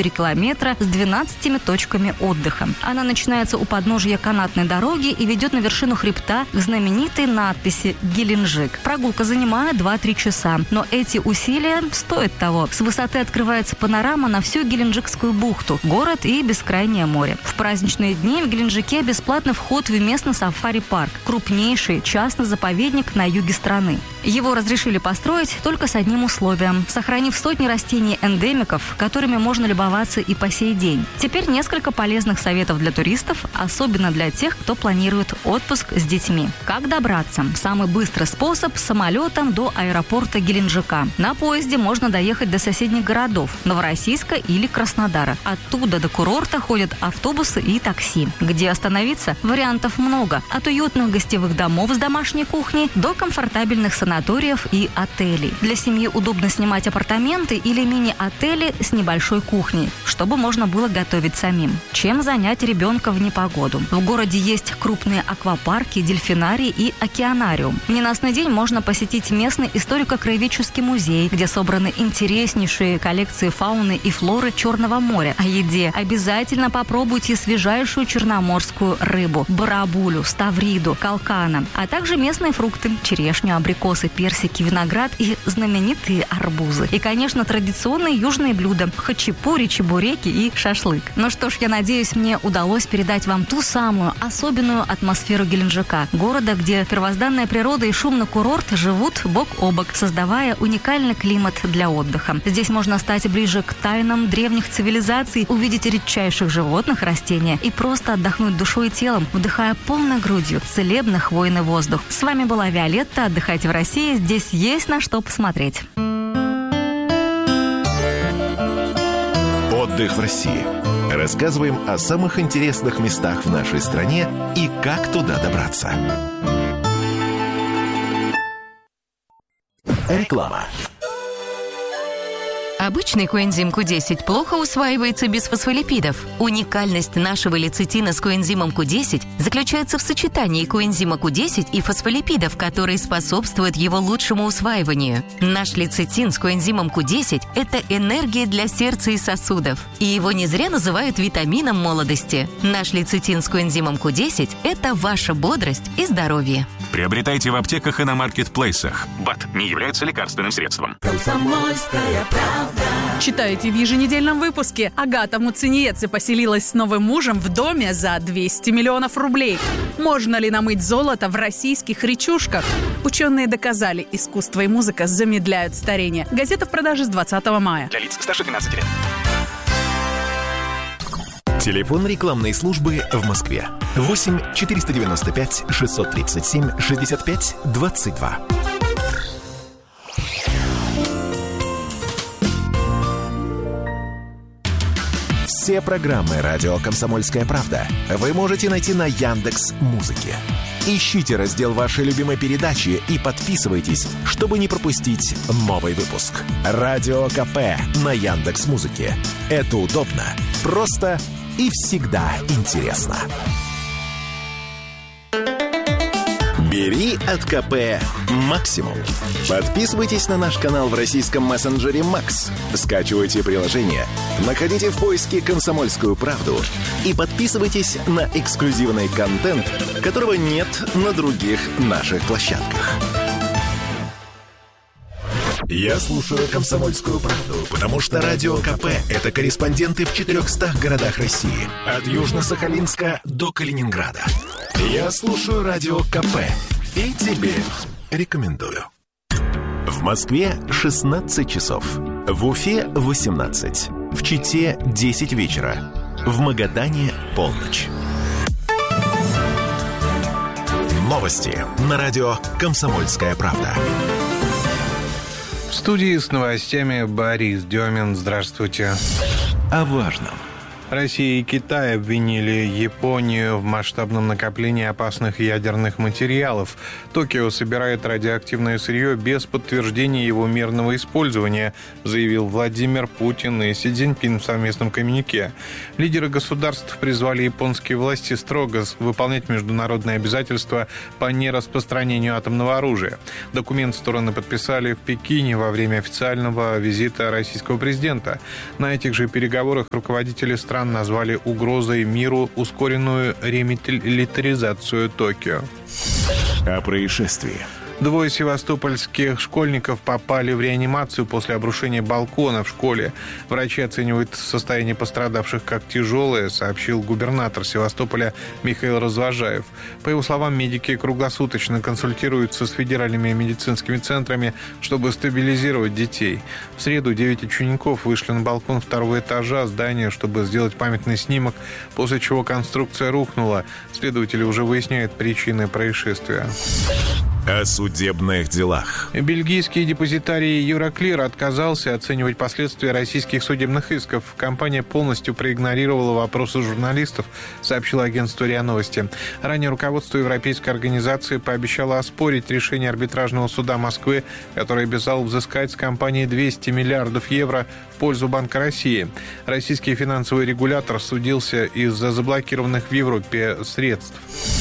4 километра с 12 точками отдыха. Она начинается у подножья канатной дороги и ведет на вершину хребта к знаменитой надписи «Геленджик». Прогулка занимает 2-3 часа, но эти усилия стоят того. С высоты открывается панорама на всю Геленджикскую бухту, город и бескрайнее море. В праздничные дни в Геленджике бесплатный вход в местный сафари-парк, крупнейший частный заповедник на юге страны. Его разрешили построить только с одним условием – сохранив сотни растений-эндемиков, которыми можно любоваться и по сей день. Теперь несколько полезных советов для туристов, особенно для тех, кто планирует отпуск с детьми. Как добраться? Самый быстрый способ – самолетом до аэропорта Геленджика. На поезде можно доехать до соседних городов – Новороссийска или Краснодара. Оттуда до курорта ходят автобусы и такси. Где остановиться? Вариантов много. От уютных гостевых домов с домашней кухней до комфортабельных санаториев и отелей. Для семьи удобно снимать апартаменты или мини-отели с небольшой кухней, чтобы можно было готовить самим. Чем занять ребенка в непогоду? В городе есть крупные аквапарки, дельфинарий и океанариум. В ненастный день можно посетить местный историко-краеведческий музей, где собраны интереснейшие коллекции фауны и флоры Черного моря. О еде обязательно попробуйте свежайшую черноморскую рыбу, барабулю, ставриду, калкана, а также местные фрукты – черешню, абрикосы, персики, виноград и знаменитые арбузы. И, конечно, традиционные южные блюда – хачапури, чебуреки и шашлык. Ну что ж, я надеюсь, мне удалось передать вам ту самую особенную атмосферу Геленджика, города, где первозданная природа и шумный курорт живут бок о бок, создавая уникальный климат для отдыха. Здесь можно стать ближе к тайнам древних цивилизаций, увидеть редчайших животных, растения и просто отдохнуть душой и телом, вдыхая полной грудью целебный хвойный воздух. С вами была Виолетта. Отдыхайте в России. Здесь есть на что посмотреть. Отдых в России. Рассказываем о самых интересных местах в нашей стране и как туда добраться. Реклама. Обычный коэнзим Q10 плохо усваивается без фосфолипидов. Уникальность нашего лецитина с коэнзимом Q10 заключается в сочетании коэнзима Q10 и фосфолипидов, которые способствуют его лучшему усваиванию. Наш лецитин с коэнзимом Q10 – это энергия для сердца и сосудов. И его не зря называют витамином молодости. Наш лецитин с коэнзимом Q10 – это ваша бодрость и здоровье. Приобретайте в аптеках и на маркетплейсах. БАД не является лекарственным средством. Комсомольская правда. Читаете в еженедельном выпуске. Агата Муцениеце поселилась с новым мужем в доме за 200 миллионов рублей. Можно ли намыть золото в российских речушках? Ученые доказали, искусство и музыка замедляют старение. Газета в продаже с 20 мая. Для лиц старше 12 лет. Телефон рекламной службы в Москве. 8 495 637 65 22. Все программы «Радио Комсомольская правда» вы можете найти на Яндекс.Музыке. Ищите раздел вашей любимой передачи и подписывайтесь, чтобы не пропустить новый выпуск. Радио КП на Яндекс.Музыке. Это удобно, просто и всегда интересно. Бери от КП максимум. Подписывайтесь на наш канал в российском мессенджере Макс. Скачивайте приложение, находите в поиске «Комсомольскую правду» и подписывайтесь на эксклюзивный контент, которого нет на других наших площадках. Я слушаю «Комсомольскую правду», потому что Радио КП – это корреспонденты в 400 городах России. От Южно-Сахалинска до Калининграда. Я слушаю Радио КП и тебе рекомендую. В Москве 16 часов. В Уфе 18. В Чите 10 вечера. В Магадане полночь. Новости на радио «Комсомольская правда». В студии с новостями Борис Демин. Здравствуйте. О важном Россия и Китай обвинили Японию в масштабном накоплении опасных ядерных материалов. Токио собирает радиоактивное сырье без подтверждения его мирного использования, заявил Владимир Путин и Си Цзиньпин в совместном коммюнике. Лидеры государств призвали японские власти строго выполнять международные обязательства по нераспространению атомного оружия. Документ стороны подписали в Пекине во время официального визита российского президента. На этих же переговорах руководители стран назвали угрозой миру ускоренную ремилитаризацию Токио. О происшествии. Двое севастопольских школьников попали в реанимацию после обрушения балкона в школе. Врачи оценивают состояние пострадавших как тяжелое, сообщил губернатор Севастополя Михаил Развожаев. По его словам, медики круглосуточно консультируются с федеральными медицинскими центрами, чтобы стабилизировать детей. В среду 9 учеников вышли на балкон второго этажа здания, чтобы сделать памятный снимок, после чего конструкция рухнула. Следователи уже выясняют причины происшествия. О судебных делах. Бельгийский депозитарий Euroclear отказался оценивать последствия российских судебных исков. Компания полностью проигнорировала вопросы журналистов, сообщило агентство РИА Новости. Ранее руководство Европейской организации пообещало оспорить решение арбитражного суда Москвы, который обязал взыскать с компании 200 миллиардов евро в пользу Банка России. Российский финансовый регулятор судился из-за заблокированных в Европе средств.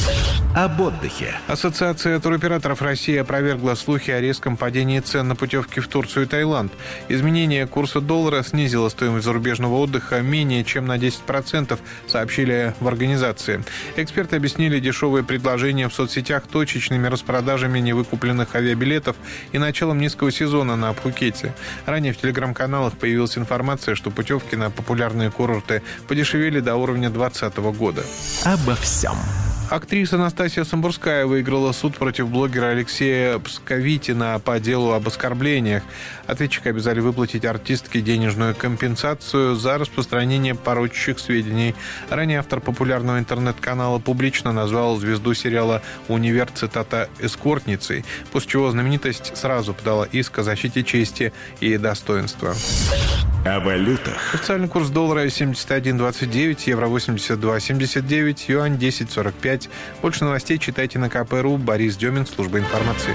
Об отдыхе. Ассоциация туроператоров России опровергла слухи о резком падении цен на путевки в Турцию и Таиланд. Изменение курса доллара снизило стоимость зарубежного отдыха менее чем на 10%, сообщили в организации. Эксперты объяснили дешевые предложения в соцсетях точечными распродажами невыкупленных авиабилетов и началом низкого сезона на Пхукете. Ранее в телеграм-каналах появилась информация, что путевки на популярные курорты подешевели до уровня 2020 года. Обо всем. Актриса Настасья Самбурская выиграла суд против блогера Алексея Псковитина по делу об оскорблениях. Ответчика обязали выплатить артистке денежную компенсацию за распространение порочащих сведений. Ранее автор популярного интернет-канала публично назвал звезду сериала «Универ» цитата «эскортницей», после чего знаменитость сразу подала иск о защите чести и достоинства. О валютах. Официальный курс доллара 71.29, евро 82.79, юань 10.45. Больше новостей читайте на КП.ру. Борис Демин, служба информации.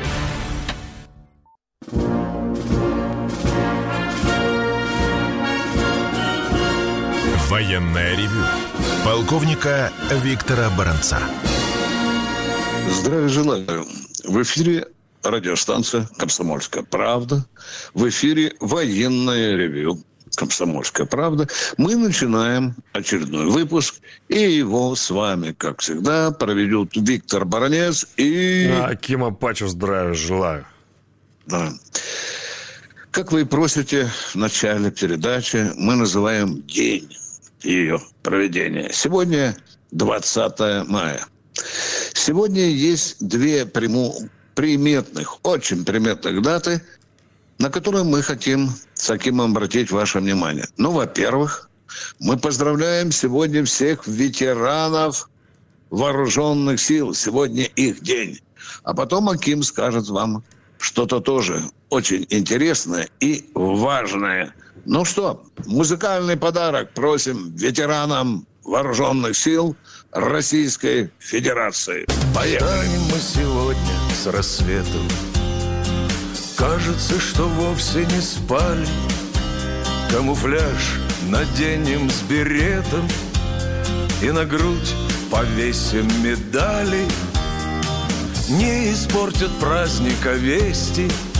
Военное ревю полковника Виктора Баранца. Здравия желаю. В эфире радиостанция «Комсомольская правда». В эфире военное ревю «Комсомольская правда». Мы начинаем очередной выпуск, и его с вами, как всегда, проведут Виктор Баранец и... Акима Пачо, здравия желаю. Да. Как вы просите в начале передачи, мы называем день ее проведения. Сегодня 20 мая. Сегодня есть две приметных, очень приметных даты, на которые мы хотим с Акимом обратить ваше внимание. Ну, во-первых, мы поздравляем сегодня всех ветеранов вооруженных сил. Сегодня их день. А потом Аким скажет вам что-то тоже очень интересное и важное. Ну что, музыкальный подарок просим ветеранам вооруженных сил Российской Федерации. Поехали! Встанем мы сегодня с рассветом. Кажется, что вовсе не спали. Камуфляж наденем с беретом и на грудь повесим медали. Не испортят праздника вести